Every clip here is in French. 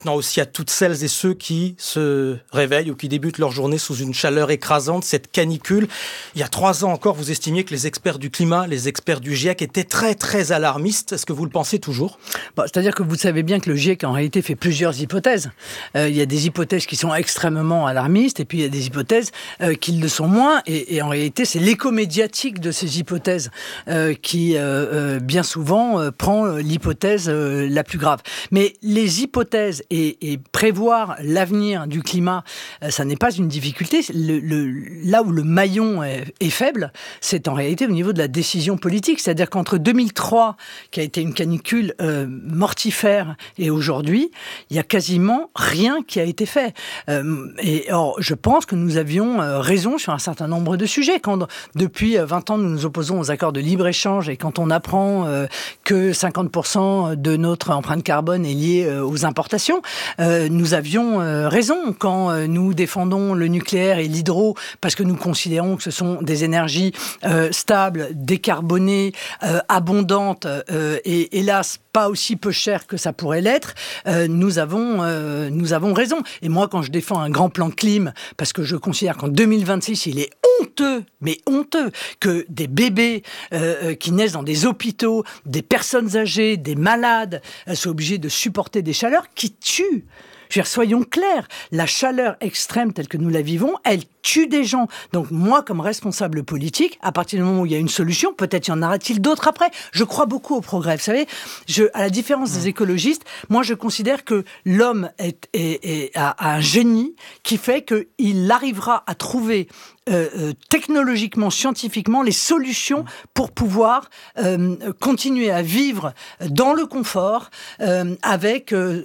maintenant aussi à toutes celles et ceux qui se réveillent ou qui débutent leur journée sous une chaleur écrasante, cette canicule. Il y a 3 ans encore, vous estimiez que les experts du climat, les experts du GIEC étaient très très alarmistes. Est-ce que vous le pensez toujours ? C'est-à-dire que vous savez bien que le GIEC en réalité fait plusieurs hypothèses. Il y a des hypothèses qui sont extrêmement alarmistes et puis il y a des hypothèses qui le sont moins. Et en réalité, c'est l'écho médiatique de ces hypothèses qui bien souvent prend l'hypothèse la plus grave. Mais les hypothèses et prévoir l'avenir du climat, ça n'est pas une difficulté. Là où le maillon est faible, c'est en réalité au niveau de la décision politique. C'est-à-dire qu'entre 2003, qui a été une canicule mortifère, et aujourd'hui, il y a quasiment rien qui a été fait. Or, je pense que nous avions raison sur un certain nombre de sujets. Quand depuis 20 ans, nous nous opposons aux accords de libre-échange et quand on apprend que 50% de notre empreinte carbone est liée aux importations, nous avions raison quand nous défendons le nucléaire et l'hydro parce que nous considérons que ce sont des énergies stables, décarbonées, abondantes et hélas pas aussi peu chères que ça pourrait l'être. Nous avons raison. Et moi, quand je défends un grand plan clim, parce que je considère qu'en 2026, il est honteux, mais honteux, que des bébés qui naissent dans des hôpitaux, des personnes âgées, des malades, soient obligés de supporter des chaleurs qui tuent. Je veux dire, soyons clairs, la chaleur extrême telle que nous la vivons, elle tue des gens. Donc moi, comme responsable politique, à partir du moment où il y a une solution, peut-être y en aura-t-il d'autres après. Je crois beaucoup au progrès. Vous savez, à la différence des écologistes, moi je considère que l'homme a un génie qui fait qu'il arrivera à trouver technologiquement, scientifiquement, les solutions pour pouvoir continuer à vivre dans le confort avec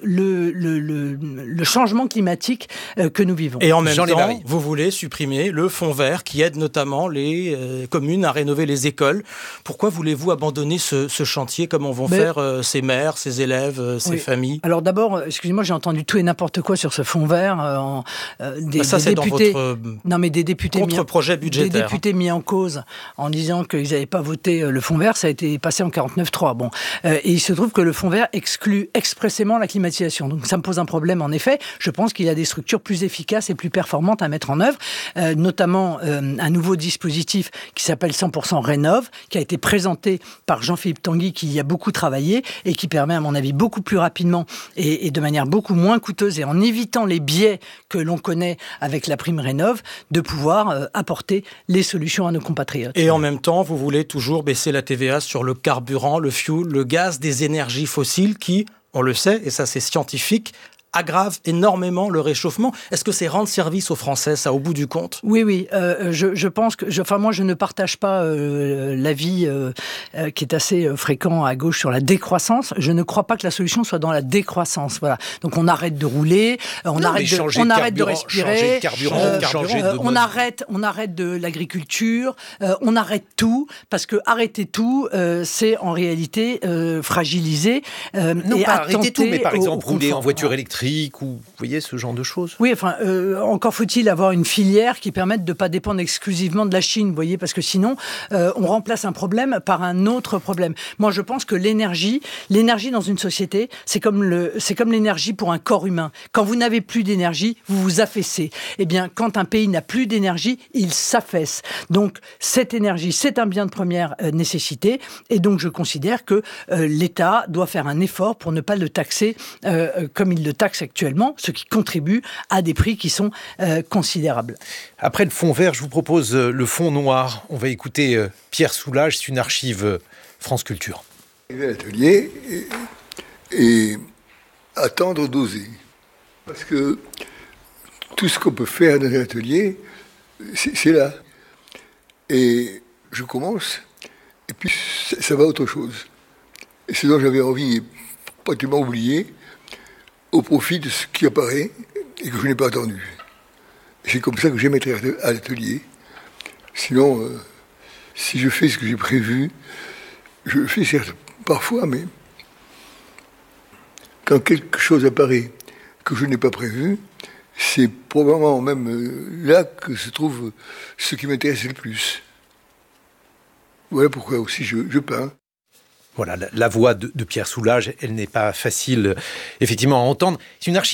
le changement climatique que nous vivons. Et en même temps, vous voulez supprimer le fonds vert qui aide notamment les communes à rénover les écoles. Pourquoi voulez-vous abandonner ce chantier? Comment vont faire ces maires, ces élèves, ces familles? Alors d'abord, excusez-moi, j'ai entendu tout et n'importe quoi sur ce fonds vert. Des députés, des députés contre-projet budgétaire. Des députés mis en cause en disant qu'ils n'avaient pas voté le fonds vert, ça a été passé en 49.3. Bon, et il se trouve que le fonds vert exclut expressément la climatisation. Donc ça me pose un problème en effet. Je pense qu'il y a des structures plus efficaces et plus performantes à mettre en œuvre, notamment un nouveau dispositif qui s'appelle 100% Rénov', qui a été présenté par Jean-Philippe Tanguy, qui y a beaucoup travaillé et qui permet à mon avis beaucoup plus rapidement et de manière beaucoup moins coûteuse et en évitant les biais que l'on connaît avec la prime Rénov', de pouvoir apporter les solutions à nos compatriotes. Et en même temps, vous voulez toujours baisser la TVA sur le carburant, le fioul, le gaz, des énergies fossiles qui, on le sait, et ça c'est scientifique, aggrave énormément le réchauffement. Est-ce que c'est rendre service aux Français, ça, au bout du compte? Oui. Je pense que... moi, je ne partage pas l'avis qui est assez fréquent à gauche sur la décroissance. Je ne crois pas que la solution soit dans la décroissance. Voilà. Donc, on arrête de rouler, on arrête de respirer, on arrête de l'agriculture, on arrête tout, parce que arrêter tout, c'est en réalité fragiliser non, et pas arrêter tout, mais par exemple rouler en voiture électrique, ou vous voyez ce genre de choses. Oui, encore faut-il avoir une filière qui permette de ne pas dépendre exclusivement de la Chine, vous voyez, parce que sinon, on remplace un problème par un autre problème. Moi, je pense que l'énergie dans une société, c'est comme l'énergie pour un corps humain. Quand vous n'avez plus d'énergie, vous vous affaissez. Eh bien, quand un pays n'a plus d'énergie, il s'affaisse. Donc, cette énergie, c'est un bien de première nécessité, et donc je considère que l'État doit faire un effort pour ne pas le taxer comme il le taxe actuellement, ce qui contribue à des prix qui sont considérables. Après le fond vert, je vous propose le fond noir. On va écouter Pierre Soulages, c'est une archive France Culture. Arriver à l'atelier et attendre d'oser. Parce que tout ce qu'on peut faire dans un atelier, c'est là. Et je commence, et puis ça va à autre chose. Et ce dont j'avais envie, pratiquement oublié, au profit de ce qui apparaît et que je n'ai pas attendu. Et c'est comme ça que j'aime être à l'atelier. Sinon, si je fais ce que j'ai prévu, je le fais certes parfois, mais quand quelque chose apparaît que je n'ai pas prévu, c'est probablement même là que se trouve ce qui m'intéresse le plus. Voilà pourquoi aussi je peins. Voilà, la voix de Pierre Soulages, elle n'est pas facile, effectivement, à entendre. C'est une archive